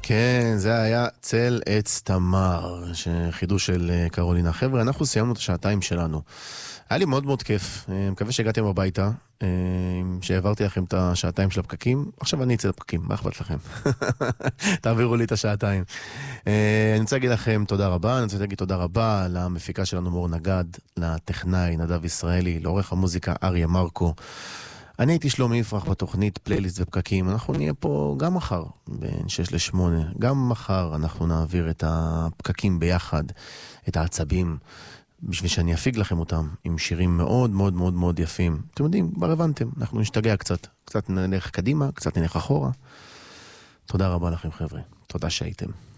כן, זה היה צל עץ תמר, חידוש של קרולינה. חבר'ה, אנחנו סיימנו את השעתיים שלנו. היה לי מאוד מאוד כיף. מקווה שהגעתם הביתה, שהעברתי לכם את השעתיים של הפקקים. עכשיו אני אצא לפקקים, מה אכפת לכם? תעבירו לי את השעתיים. אני רוצה להגיד לכם תודה רבה. אני רוצה להגיד תודה רבה למפיקה שלנו מור נגד, לטכנאי נדב ישראלי, לעורך המוזיקה אריה מרקו. אני הייתי שלומי יפרח בתוכנית פלייליסט ופקקים. אנחנו נהיה פה גם מחר בין 6 ל-8. גם מחר אנחנו נעביר את הפקקים ביחד, את העצבים, בשביל שאני אפיג לכם אותם עם שירים מאוד מאוד מאוד מאוד יפים. אתם יודעים, כבר הבנתם, אנחנו נשתגע קצת נלך קדימה, קצת נלך אחורה. תודה רבה לכם חבר'ה, תודה שהייתם.